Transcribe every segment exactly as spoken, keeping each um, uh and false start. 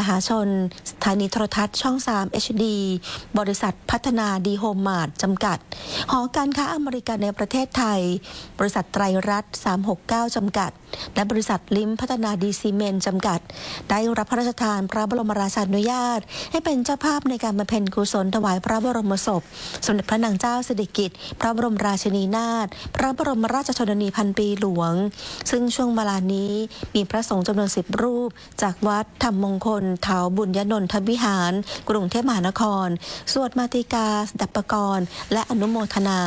หาชนสถานีโทรทัศน์ช่อง สาม เอช ดี บริษัทพัฒนาดีโฮมมาร์ทจำกัดหอการค้าอเมริกันในประเทศไทยบริษัทไตรรัตน์สามหกเก้าจำกัดและบริษัทลิมพัฒนาดีซีเมนต์จำกัดได้รับพระราชทานพระบรมราชานุญาตให้เป็นเจ้าภาพในการบำเพ็ญกุศลถวายพระบรมศพสมเด็จพระนางเจ้าสิริกิติ์พระบรมราชินีนาถพระบรมราชชนนีพันปีหลวงซึ่งช่วงเวลานี้มีพระสงฆ์จำนวนสิบรูปจากวัดธรรมมงคลเถาบุญญนนทวิหารกรุงเทพมหานครสวดมาติกาสดับปกรณ์และอนุโมทนา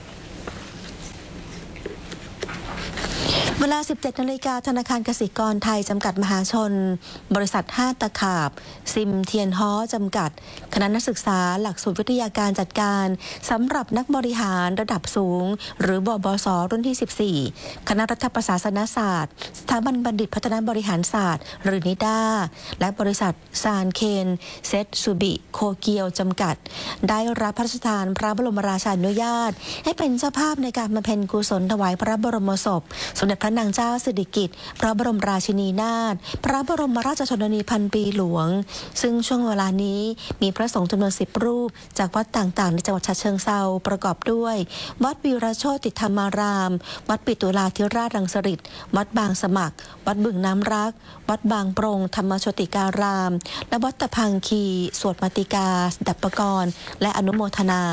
เวลา สิบเจ็ดนาฬิกาธนาคารกสิกรไทยจำกัดมหาชนบริษัทห้าตะขาบซิมเทียนฮ้อจำกัดคณะนักศึกษาหลักสูตรวิทยาการจัดการสำหรับนักบริหารระดับสูงหรือบบบส.รุ่นที่สิบสี่คณะรัฐประศาสนศาสตร์สถาบันบัณฑิตพัฒนาบริหารศาสตร์หรือนิด้าและบริษัทซานเคนเซตซูบิโคเกียวจำกัดได้รับพระราชทานพระบรมราชานุญาตให้เป็นเจ้าภาพในการบำเพ็ญกุศลถวายพระบรมศพสมเด็จพระนางเจ้าสิริกิติ์พระบรมราชินีนาถพระบรมราชชนนีพันปีหลวงซึ่งช่วงเวลานี้มีพระสงฆ์จำนวนสิบรูปจากวัดต่างๆในจังหวัดฉะเชิงเทราประกอบด้วยวัดวีรโชติธรรมารามวัดปิตุลาธิราชรังสฤษฎ์วัดบางสมัครวัดบึงน้ำรักวัดบางปรงธรรมโชติการามและวัดตะพังคีสวดมาติกาสดับปกรณ์และอนุโมทนา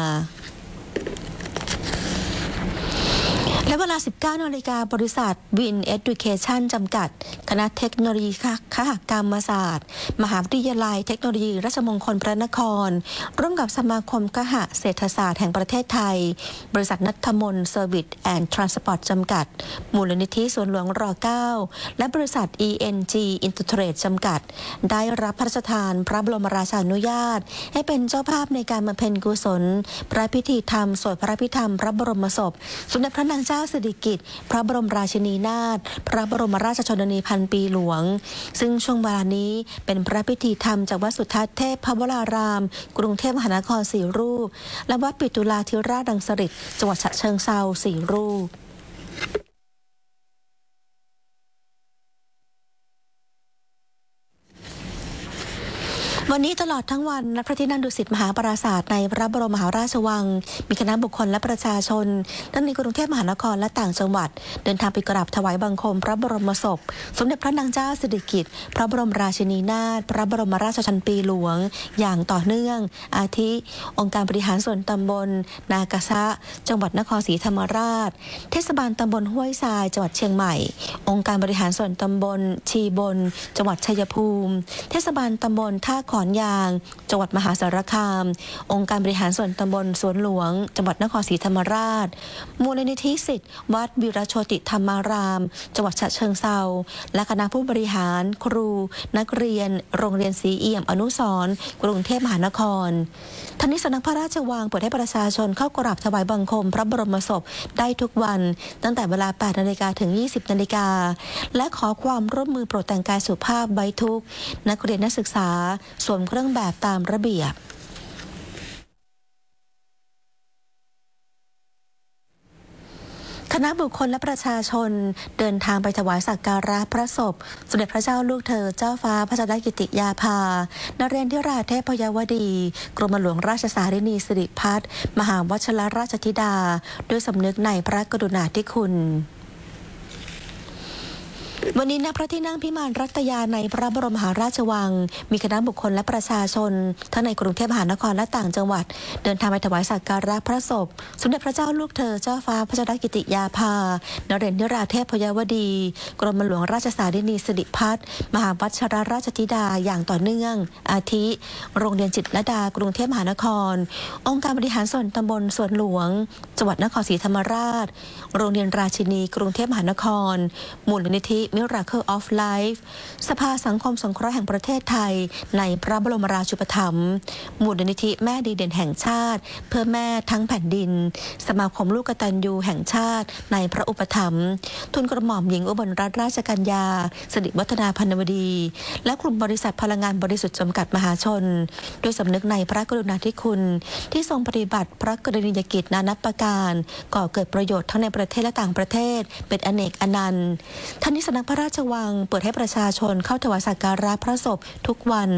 และเวลา สิบเก้านาฬิกาบริษัทวินเอดูเคชั่นจำกัดคณะเทคโนโลยีคหกรรมศาสตร์มหาวิทยาลัยเทคโนโลยีราชมงคลพระนครร่วมกับสมาคมคหเศรษฐศาสตร์แห่งประเทศไทยบริษัทนัทมนเซอร์วิสแอนด์ทรานสปอร์ตจำกัดมูลนิธิสวนหลวงรเก้าและบริษัท อี เอ็น จี Intertrade จำกัดได้รับพระราชทานพระบรมราชานุญาตให้เป็นเจ้าภาพในการบำเพ็ญกุศลพระพิธีธรรมสวดพระพิธรรมพระบรมศพสมเด็จพระนางเจ้าสิริกิติ์พระบรมราชินีนาถพระบรมราชชนนีพันปีหลวงซึ่งช่วงเวลานี้เป็นพระพิธีธรรมจากวัดสุทัศน์เทพพระวรารามกรุงเทพมหานครสี่รูปและวัดปิตุลาธิราชรังสฤษฎ์จังหวัดฉะเชิงเทราสี่รูปวันนี้ตลอดทั้งวันณพระที่นั่งดุสิตมหาปราสาทในพระบรมมหาราชวังมีคณะบุคคลและประชาชนทั้งในกรุงเทพมหานครและต่างจังหวัดเดินทางไปกราบถวายบังคมพระบรมศพสมเด็จพระนางเจ้าสิริกิติ์พระบรมราชินีนาถพระบรมราชชนปีหลวงอย่างต่อเนื่องอาทิองค์การบริหารส่วนตำบลนากะซะจังหวัดนครศรีธรรมราชเทศบาลตำบลห้วยทรายจังหวัดเชียงใหม่องค์การบริหารส่วนตำบลชีบนจังหวัดชัยภูมิเทศบาลตำบลท่าขอนยางจังหวัดมหาสารคามองค์การบริหารส่วนตำบลสวนหลวงจังหวัดนครศรีธรรมราชมูลนิธิศิษย์วัดวีรโชติธรรมารามจังหวัดฉะเชิงเทราและคณะผู้บริหารครูนักเรียนโรงเรียนศรีเอี่ยมอนุสรณ์กรุงเทพมหานครทั้งนี้สำนักพระราชวังเปิดให้ประชาชนเข้ากราบถวายบังคมพระบรมศพได้ทุกวันตั้งแต่เวลา แปดนาฬิกา ถึง ยี่สิบนาฬิกาและขอความร่วมมือโปรดแต่งกายสุภาพไว้ทุกนักเรียนนักศึกษาสวมเครื่องแบบตามระเบียบคณะบุคคลและประชาชนเดินทางไปถวายสักการะพระศพสมเด็จพระเจ้าลูกเธอเจ้าฟ้าพระชนกิติยาภานเรนทิราเทพยวดีกรมหลวงราชสารินีสิริพัฒน์มหาวชิรราชธิดาด้วยสำนึกในพระกรุณาธิคุณวันนี้ณพระที่นั่งพิมานรัตยาในพระบรมมหาราชวังมีคณะบุคคลและประชาชนทั้งในกรุงเทพมหานครและต่างจังหวัดเดินทางไปถวายสักการะพระศพสมเด็จพระเจ้าลูกเธอเจ้าฟ้าพระชนกิติยาภานเรนทิราเทพยวดีกรมหลวงราชสารินีสิริพัฒน์มหาวชิรราชธิดาอย่างต่อเนื่องอาทิโรงเรียนจิตรลดากรุงเทพมหานครองค์การบริหารส่วนตำบลสวนหลวงจังหวัดนครศรีธรรมราชโรงเรียนราชินีกรุงเทพมหานครมูลนิธิMiracle of Life สภาสังคมสงเคราะห์แห่งประเทศไทยในพระบรมราชูปถัมภ์มูลนิธิแม่ดีเด่นแห่งชาติเพื่อแม่ทั้งแผ่นดินสมาคมลูกกตัญญูแห่งชาติในพระอุปถัมภ์ทุนกระหม่อมหญิงอุบลรัตนราชกัญญาสิริวัฒนาพันวดีและกลุ่มบริษัทพลังงานบริสุทธิ์จำกัดมหาชนด้วยสำนึกในพระกรุณาธิคุณที่ทรงปฏิบัติพระกรณียกิจนานับประการก่อเกิดประโยชน์ทั้งในประเทศและต่างประเทศเป็นอเนกอนันต์ท่านนี้สำนักพระราชวังเปิดให้ประชาชนเข้าถวายสักการะพระศพทุกวัน